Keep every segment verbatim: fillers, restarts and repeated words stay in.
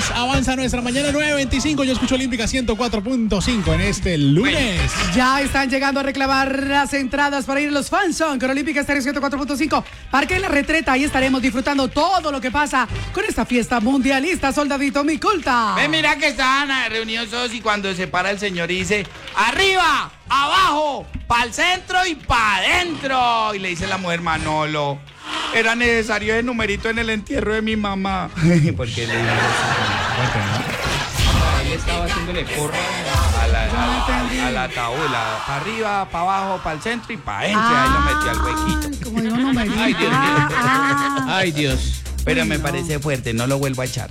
veintiséis. Avanza nuestra mañana nueve veinticinco. Yo escucho Olímpica ciento cuatro punto cinco en este lunes. Ya están llegando a reclamar las entradas para ir a los Fan Zone con Olímpica Estéreo ciento cuatro punto cinco. Parque en la Retreta. Ahí estaremos disfrutando todo lo que pasa con esta fiesta mundialista, soldadito mi culta. Ve, mira que estaban reunidos todos y cuando se para el señor y dice, arriba, abajo, pa'l centro y pa' adentro. Y le dice la mujer, Manolo, era necesario ese numerito en el entierro de mi mamá. Porque le dijo él estaba haciéndole porra a la, a, a la ataúd, para arriba, para abajo, para el centro y para adentro. Ah, ahí lo metió al huequito. Como digo, numerito. Ay, Dios mío. Ah, ah. Ay, Dios. Pero me parece fuerte, no lo vuelvo a echar.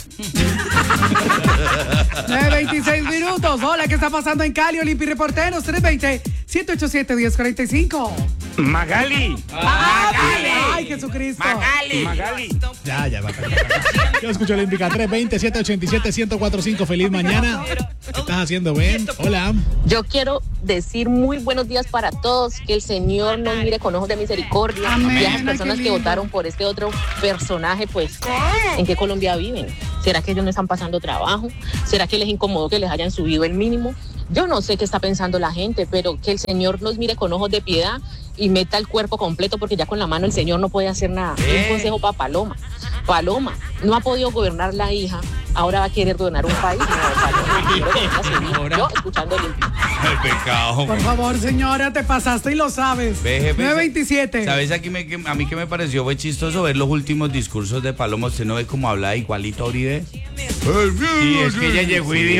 nueve veintiséis minutos. Hola, ¿qué está pasando en Cali? Olimpi Reporteros, tres veinte, siete ochenta y siete, diez cuarenta y cinco. Magali. Ah, Magali. Ay, Jesucristo. Magali. Magali. Ya, ya va. Yo escucho Olímpica tres veinte, siete ochenta y siete, ciento cuatro punto cinco. Feliz mañana. ¿Qué estás haciendo, Ben? Hola. Yo quiero decir muy buenos días para todos, que el Señor nos mire con ojos de misericordia. Amén. Y a las personas que votaron por este otro personaje, pues, ¿en qué Colombia viven? ¿Será que ellos no están pasando trabajo? ¿Será que les incomodó que les hayan subido el mínimo? Yo no sé qué está pensando la gente, pero que el Señor nos mire con ojos de piedad y meta el cuerpo completo, porque ya con la mano el Señor no puede hacer nada. ¿Eh? Un consejo para Paloma. Paloma no ha podido gobernar la hija, ahora va a querer gobernar un país. No, Paloma, yo escuchando Olímpica. El pecado. Por favor, señora, te pasaste y lo sabes. Ve, jefe, nueve veintisiete. ¿Sabes aquí me, que, a mí que me pareció fue chistoso ver los últimos discursos de Paloma? ¿Usted no ve cómo habla igualito a Uribe? Sí, es que ella llegó y dijo